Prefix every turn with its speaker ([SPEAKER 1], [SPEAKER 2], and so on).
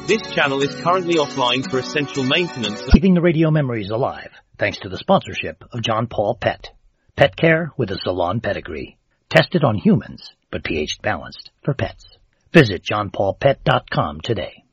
[SPEAKER 1] This channel is currently offline for essential maintenance.
[SPEAKER 2] Keeping the radio memories alive, thanks to the sponsorship of John Paul Pet. Pet care with a salon pedigree. Tested on humans, but pH balanced for pets. Visit johnpaulpet.com today.